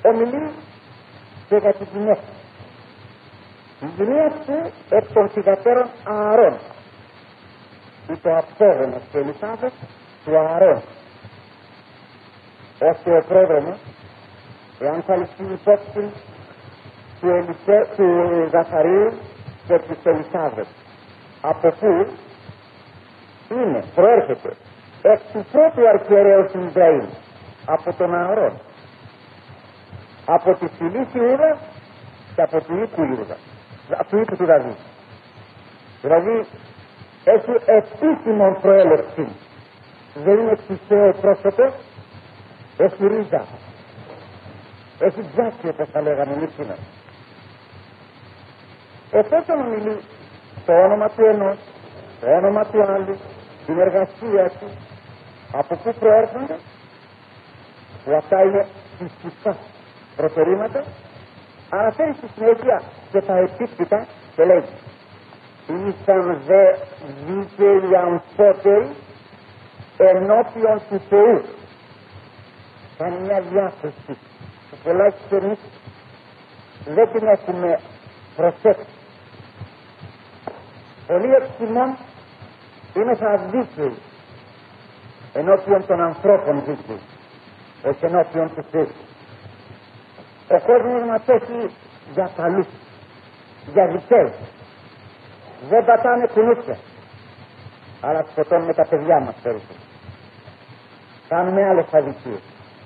ομιλεί και για την γυναίκα. Η γυναίκα εκ των θυγατέρων Ααρών, ή το απόγονος του Ελισάβετ του Ααρών, ώστε ο πρόδρομος, εάν θα ληφθεί υπόψη του Ζαχαρίου και της Ελισάβετ, από πού είναι, προέρχεται εκ του πρώτου αρχιερέου του Ισραήλ, από τον Ααρών, από τη φυλή Ιούδα και από του οίκου Ιούδα, από του οίκου του Δαβίδ. Δηλαδή έχει επίσημον προέλευση, δεν είναι τυχαίο πρόσωπο, έχει ρίζα, έχει τζάκι, όπως θα λέγαμε εμείς σήμερα. Εφόσον ομιλεί το όνομα του ενός, το όνομα του άλλου, την εργασία του, από πού προέρχονται, που αυτά είναι φυσικά προτερήματα, αναφέρει στη συνέχεια και τα επίπτυτα και λέει: ήσαν δε δίκαιοι αμφότεροι ενώπιον του Θεού. Κάνει μια διάθεση που τουλάχιστον εμείς δεν την έχουμε προσέξει. Πολλοί εξημών είναι θα δίκαιοι ενώπιον των ανθρώπων δίκαιοι, όχι ενώπιον του Θεού. Ο κόσμος μας έχει για καλούς, για δικαίους. Δεν πατάνε κουνούτσια, αλλά σκοτώνουμε τα παιδιά μας περισσότερο. Κάνουμε άλλες αδικίες.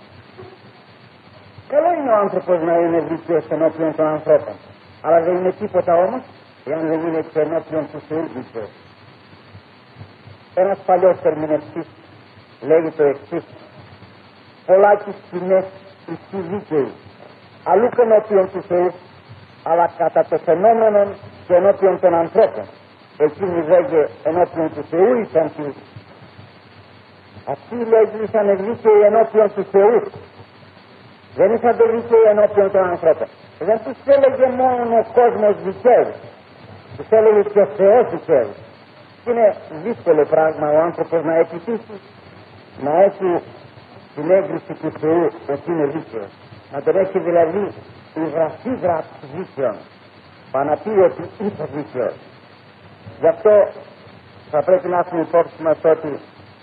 Καλό είναι ο άνθρωπος να είναι δίκαιος ενώπιον των ανθρώπων, αλλά δεν είναι τίποτα όμως εάν δεν είναι και ενώπιον του Θεού δίκαιος. Ένας παλιός ερμηνευτής λέγει το εξής: πολλάκις σκηνές ισχύ δίκαιοι, αλλού και ενώπιον του Θεού, αλλά κατά το φαινόμενο και ενώπιον των ανθρώπων. Εκείνοι λέγε ενώπιον του Θεού ήσαν του. Αυτοί λέγει ήσαν δίκαιοι ενώπιον του Θεού. Δεν ήσαν δίκαιοι ενώπιον των ανθρώπων. Δεν τους έλεγε μόνο ο κόσμος δικαίους, τους έλεγε και ο Θεός δικαίους. Είναι δύσκολο πράγμα ο άνθρωπος να επιτύχει, να έχει την έγκριση του Θεού ότι είναι δίκαιος. Να τον έχει δηλαδή η γραφή γράψη δίκαιων, να πει ότι είσαι δίκαιος. Γι' αυτό θα πρέπει να έχουμε υπόψη μας ότι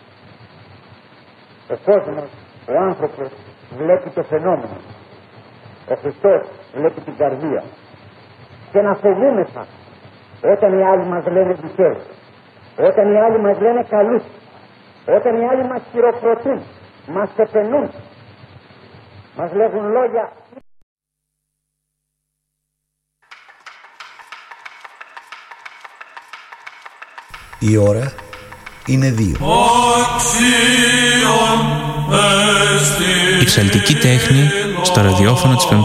ο κόσμος, ο άνθρωπος βλέπει το φαινόμενο. Ο Χριστός βλέπει την καρδία. Και να φοβούμεθα όταν οι άλλοι μας λένε δικαίους, όταν οι άλλοι μας λένε καλούς, όταν οι άλλοι μας χειροκροτούν, μας επενούν, μας λέγουν λόγια. Η ώρα είναι 2. Η ψαλτική τέχνη στο ραδιόφωνο της